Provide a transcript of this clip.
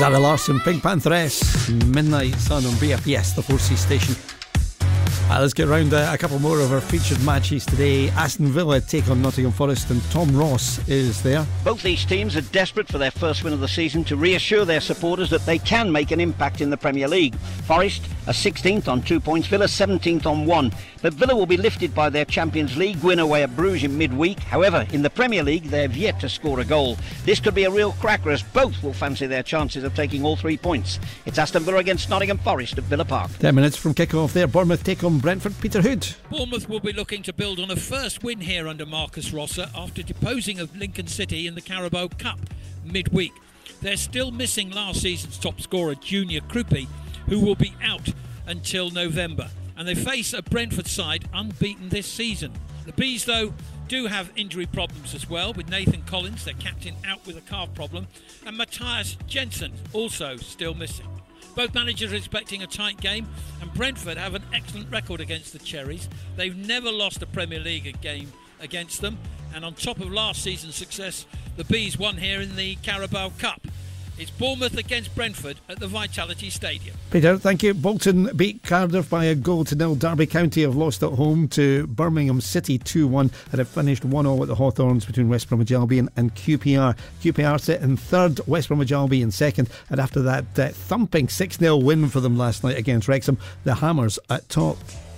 Zara Larsson, Pink Pantheress, Midnight Sun on BFBS, the 4C station. Let's get round a couple more of our featured matches today. Aston Villa take on Nottingham Forest, and Tom Ross is there. Both these teams are desperate for their first win of the season to reassure their supporters that they can make an impact in the Premier League. Forest are 16th on 2 points, Villa 17th on 1. But Villa will be lifted by their Champions League win away at Bruges in midweek. However, in the Premier League, they've yet to score a goal. This could be a real cracker, as both will fancy their chances of taking all 3 points. It's Aston Villa against Nottingham Forest at Villa Park. 10 minutes from kick-off there. Bournemouth take on Brentford. Peter Hood. Bournemouth will be looking to build on a first win here under Marcus Rosser after deposing of Lincoln City in the Carabao Cup midweek. They're still missing last season's top scorer Junior Krupi, who will be out until November, and they face a Brentford side unbeaten this season. The Bees, though, do have injury problems as well, with Nathan Collins, their captain, out with a calf problem, and Matthias Jensen also still missing. Both managers are expecting a tight game, and Brentford have an excellent record against the Cherries. They've never lost a Premier League game against them, and on top of last season's success, the Bees won here in the Carabao Cup. It's Bournemouth against Brentford at the Vitality Stadium. Peter, thank you. Bolton beat Cardiff by a goal to nil. Derby County have lost at home to Birmingham City 2-1, and it finished 1-0 at the Hawthorns between West Bromwich Albion and QPR. QPR sit in third, West Bromwich Albion second, and after that thumping 6-0 win for them last night against Wrexham, the Hammers at top.